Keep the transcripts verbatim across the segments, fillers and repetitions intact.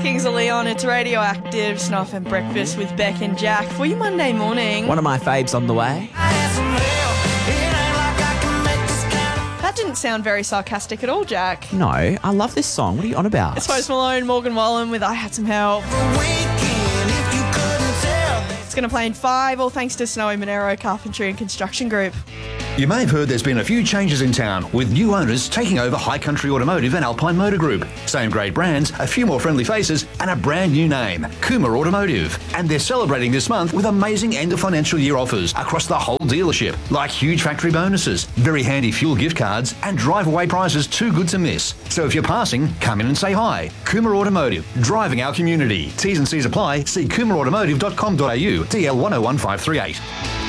Kings of Leon, it's Radioactive, Snuff and Breakfast with Beck and Jack for your Monday morning. One of my faves on the way. That didn't sound very sarcastic at all, Jack. No, I love this song. What are you on about? It's Post Malone, Morgan Wallen with I Had Some Help. It's going to play in five, all thanks to Snowy Monero Carpentry and Construction Group. You may have heard there's been a few changes in town, with new owners taking over High Country Automotive and Alpine Motor Group. Same great brands, a few more friendly faces, and a brand new name, Coomer Automotive. And they're celebrating this month with amazing end of financial year offers across the whole dealership, like huge factory bonuses, very handy fuel gift cards, and drive-away prizes too good to miss. So if you're passing, come in and say hi. Coomer Automotive, driving our community. T's and C's apply. See coomer automotive dot com dot a u, D L one oh one five three eight.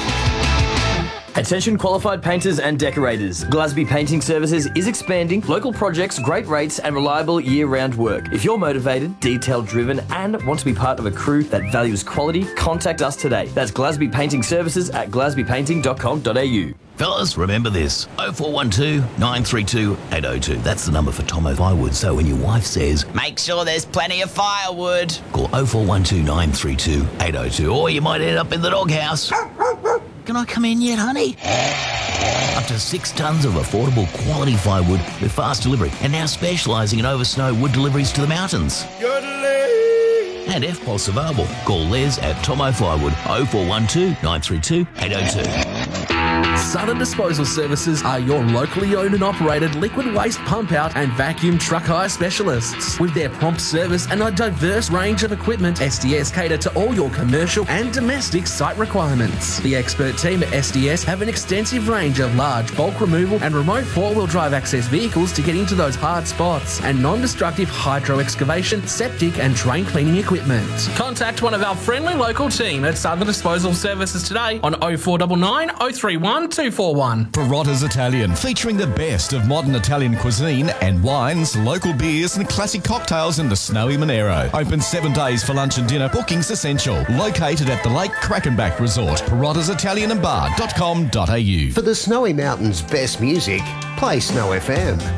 Attention qualified painters and decorators. Glasby Painting Services is expanding local projects, great rates and reliable year-round work. If you're motivated, detail-driven and want to be part of a crew that values quality, contact us today. That's Glasby Painting Services at glasby painting dot com dot a u. Fellas, remember this, oh four one two, nine three two, eight oh two. That's the number for Tomo Firewood, so when your wife says, make sure there's plenty of firewood, call oh four one two, nine three two, eight oh two, or you might end up in the doghouse. Can I come in yet, honey? Up to six tonnes of affordable quality firewood with fast delivery, and now specialising in over snow wood deliveries to the mountains. And F P O S available. Call Les at Tomo Firewood, oh four one two, nine three two, eight oh two. Southern Disposal Services are your locally owned and operated liquid waste pump out and vacuum truck hire specialists. With their prompt service and a diverse range of equipment, S D S cater to all your commercial and domestic site requirements. The expert team at S D S have an extensive range of large bulk removal and remote four-wheel drive access vehicles to get into those hard spots, and non-destructive hydro excavation, septic and drain cleaning equipment. Contact one of our friendly local team at Southern Disposal Services today on oh four nine nine, oh three one, two four one. Perrotta's Italian, featuring the best of modern Italian cuisine and wines, local beers and classic cocktails in the snowy Monero. Open seven days for lunch and dinner. Bookings essential. Located at the Lake Crackenback Resort. Perrotta's Italian and Bar dot com dot a u. For the Snowy Mountains' best music, play Snow F M.